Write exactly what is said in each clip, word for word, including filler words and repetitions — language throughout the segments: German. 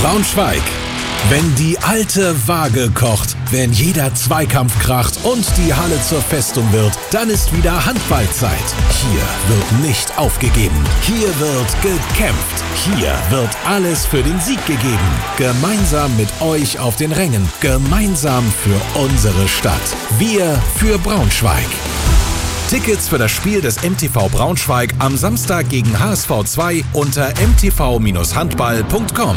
Braunschweig. Wenn die alte Waage kocht, wenn jeder Zweikampf kracht und die Halle zur Festung wird, dann ist wieder Handballzeit. Hier wird nicht aufgegeben. Hier wird gekämpft. Hier wird alles für den Sieg gegeben. Gemeinsam mit euch auf den Rängen. Gemeinsam für unsere Stadt. Wir für Braunschweig. Tickets für das Spiel des M T V Braunschweig am Samstag gegen H S V zwei unter m t v Bindestrich handball punkt com.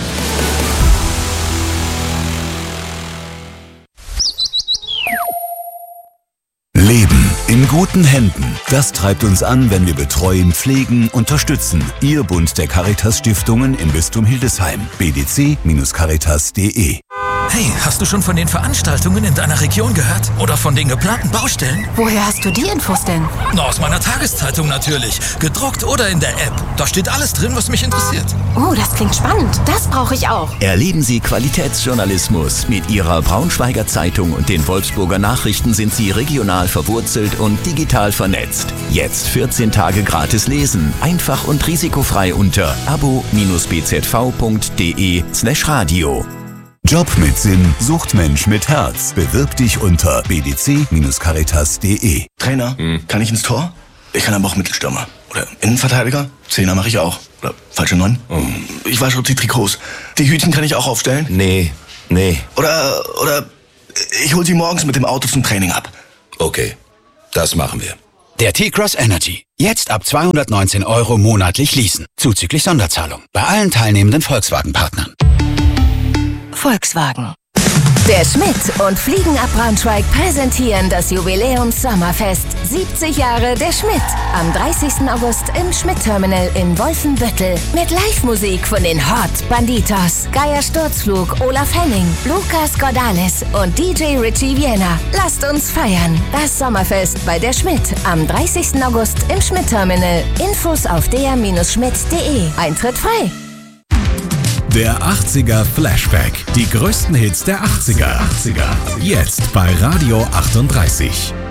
Leben in guten Händen. Das treibt uns an, wenn wir betreuen, pflegen, unterstützen. Ihr Bund der Caritas-Stiftungen im Bistum Hildesheim. b d c Bindestrich caritas punkt d e. Hey, hast du schon von den Veranstaltungen in deiner Region gehört? Oder von den geplanten Baustellen? Woher hast du die Infos denn? Na, aus meiner Tageszeitung natürlich. Gedruckt oder in der App. Da steht alles drin, was mich interessiert. Oh, das klingt spannend. Das brauche ich auch. Erleben Sie Qualitätsjournalismus. Mit Ihrer Braunschweiger Zeitung und den Wolfsburger Nachrichten sind Sie regional verwurzelt und digital vernetzt. Jetzt vierzehn Tage gratis lesen. Einfach und risikofrei unter abo Bindestrich b z v punkt d e slash radio. Job mit Sinn, sucht Mensch mit Herz. Bewirb dich unter b d c Bindestrich caritas punkt d e. Trainer, hm. kann ich ins Tor? Ich kann aber auch Mittelstürmer. Oder Innenverteidiger? Zehner mache ich auch. Oder falsche Neun? Oh. Ich wasche die Trikots. Die Hütchen kann ich auch aufstellen? Nee, nee. Oder, oder ich hol sie morgens mit dem Auto zum Training ab. Okay, das machen wir. Der T-Cross Energy. Jetzt ab zweihundertneunzehn Euro monatlich leasen. Zuzüglich Sonderzahlung. Bei allen teilnehmenden Volkswagen-Partnern. Volkswagen. Der Schmidt und Fliegen ab Braunschweig präsentieren das Jubiläums-Sommerfest. siebzig Jahre der Schmidt. Am dreißigsten August im Schmidt-Terminal in Wolfenbüttel. Mit Live-Musik von den Hot Banditos, Geier Sturzflug, Olaf Henning, Lukas Cordalis und D J Richie Vienna. Lasst uns feiern. Das Sommerfest bei der Schmidt. Am dreißigsten August im Schmidt-Terminal. Infos auf der Schmidt punkt d e. Eintritt frei. Der achtziger Flashback. Die größten Hits der achtziger. Jetzt bei Radio achtunddreißig.